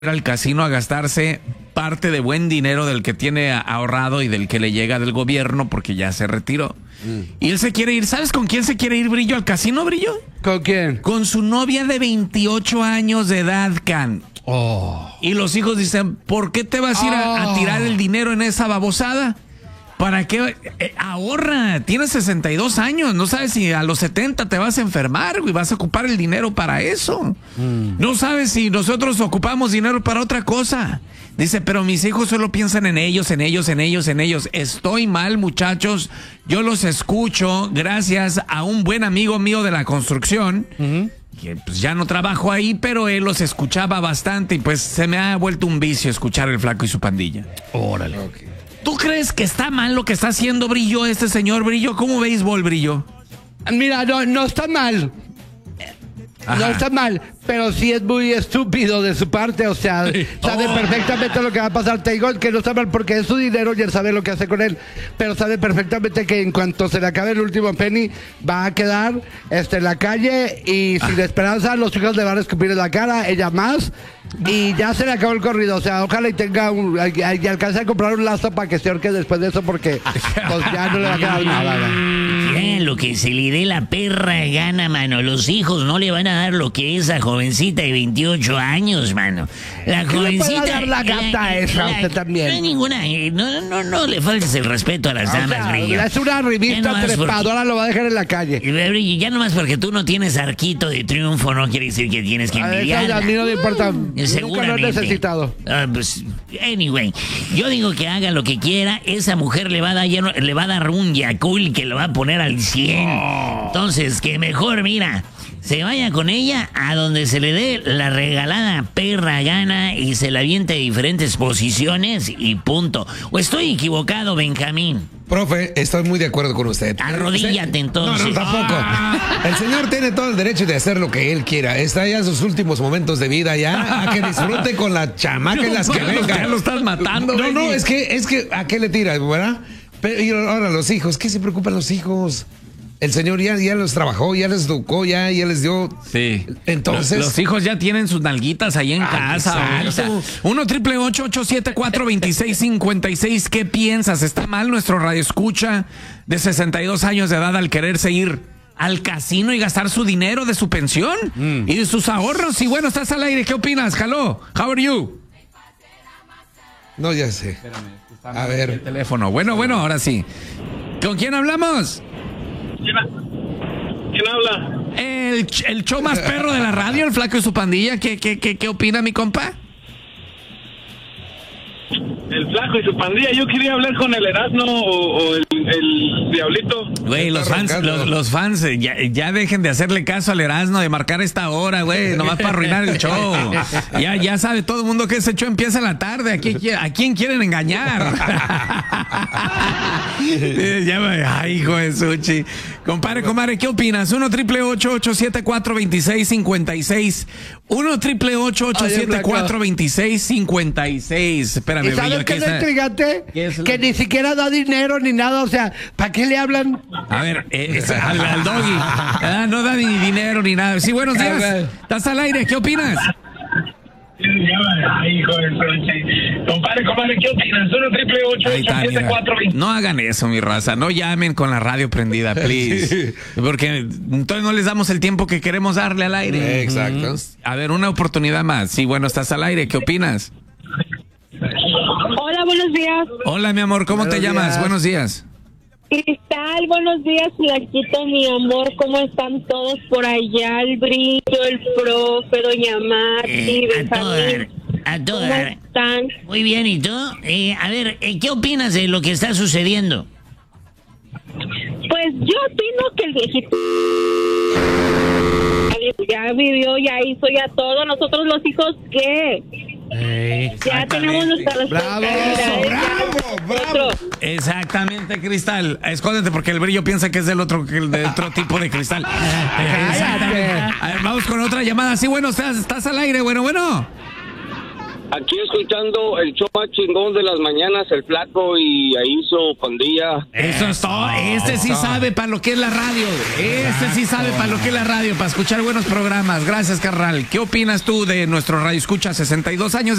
al casino a gastarse parte de buen dinero del que tiene ahorrado y del que le llega del gobierno porque ya se retiró. Y él se quiere ir. ¿Sabes con quién se quiere ir, Brillo, al casino, Brillo? ¿Con quién? Con su novia de 28 años de edad, Can. Y los hijos dicen, ¿por qué te vas a ir a tirar el dinero en esa babosada? ¿Para qué? Ahorra, tienes 62 años, no sabes si a los 70 te vas a enfermar, güey, vas a ocupar el dinero para eso. No sabes si nosotros ocupamos dinero para otra cosa. Dice, pero mis hijos solo piensan en ellos. Estoy mal, muchachos, yo los escucho gracias a un buen amigo mío de la construcción, que pues ya no trabajo ahí, pero él los escuchaba bastante y pues se me ha vuelto un vicio escuchar el Flaco y su pandilla. Órale. Okay. ¿Tú crees que está mal lo que está haciendo Brillo, este señor Brillo? ¿Cómo béisbol, Brillo? Mira, no está mal. Ajá. No está mal, pero sí es muy estúpido de su parte, o sea, sabe perfectamente lo que va a pasar. Te digo que no está mal porque es su dinero y él sabe lo que hace con él, pero sabe perfectamente que en cuanto se le acabe el último penny, va a quedar en la calle y sin esperanza. Los hijos le van a escupir en la cara, ella más, y ya se le acabó el corrido. O sea, ojalá y tenga y alcance a comprar un lazo para que se ahorque después de eso, porque pues ya no le va a quedar nada. Ya, lo que se le dé la perra gana, mano. Los hijos no le van a dar lo que esa jovencita de 28 años, mano. La jovencita... ¿Le puede dar la gata esa a usted también? No hay ninguna... No le faltes el respeto a las damas, Brillo. Es una revista trepadora, lo va a dejar en la calle. Brillo, ya nomás porque tú no tienes arquito de triunfo no quiere decir que tienes que envidiarla. A mí no me importa. Nunca lo he necesitado. Pues, anyway, yo digo que haga lo que quiera. Esa mujer le va a dar un Yakult que lo va a poner al 100. Entonces, que mejor, mira, se vaya con ella a donde se le dé la regalada perra gana y se la aviente de diferentes posiciones y punto. ¿O estoy equivocado, Benjamín? Profe, estoy muy de acuerdo con usted. Arrodíllate entonces. No, tampoco. El señor tiene todo el derecho de hacer lo que él quiera. Está ya en sus últimos momentos de vida ya. A que disfrute con la chamaca y las que vengan. Ya lo estás matando. No, es que ¿a qué le tiras, verdad? Pero y ahora los hijos, ¿qué se preocupan los hijos? El señor ya los trabajó, ya les educó, ya les dio. Sí. Entonces. Los hijos ya tienen sus nalguitas ahí en casa. O sea, 1-888-874-2656. ¿Qué piensas? ¿Está mal nuestro radioescucha de 62 años de edad al quererse ir al casino y gastar su dinero de su pensión y de sus ahorros? Y bueno, estás al aire. ¿Qué opinas? Hello, how are you? No, ya sé. Espérame, a ver. El teléfono. Bueno, ahora sí. ¿Con quién hablamos? ¿Quién habla? El show más perro de la radio, el Flaco y su pandilla. ¿Qué opina mi compa? El Flaco y su pandilla. Yo quería hablar con el Erasmo o el Diablito. Güey, los fans ya dejen de hacerle caso al Erasmo de marcar esta hora, güey, nomás para arruinar el show. Ya sabe todo el mundo que ese show empieza en la tarde. ¿A quién quieren engañar? Ay, hijo de Suchi. Compadre, ¿qué opinas? 1-888-874-2656. 1-888-874-2656. Espérame, ¿y sabes qué es lo intrigante? Que ni siquiera da dinero ni nada, o sea, ¿para qué le hablan? A ver, al Doggy. No da ni dinero ni nada. Sí, buenos días. Estás al aire, ¿qué opinas? Ay, hijo de Suchi. Compadre, ¿qué opinas? 1-888-874-2656. No hagan eso, mi raza. No llamen con la radio prendida, please. Porque entonces no les damos el tiempo que queremos darle al aire. Exacto. A ver, una oportunidad más. Sí, bueno, estás al aire. ¿Qué opinas? Hola, buenos días. Hola, mi amor. ¿Cómo te llamas? Buenos días. Cristal, buenos días, Flaquito, mi amor. ¿Cómo están todos por allá? El Brillo, el Profe, Doña Marti, Benjamín. A todas. ¿Cómo están? Muy bien, ¿y tú? A ver, ¿qué opinas de lo que está sucediendo? Pues yo opino que el viejito ya vivió, ya hizo, ya todo. Nosotros los hijos, ¿qué? Ya tenemos nuestra responsabilidad. Bravo. Exactamente, Cristal. Escóndete porque el Brillo piensa que es de otro tipo de cristal. A ver, vamos con otra llamada. Sí, bueno, estás al aire. Bueno. Aquí escuchando el show más chingón de las mañanas, el Flaco y ahí su pandilla. Eso es todo. Este sí sabe para lo que es la radio. Este sí sabe para lo que es la radio, para escuchar buenos programas. Gracias, carnal. ¿Qué opinas tú de nuestro radio escucha 62 años?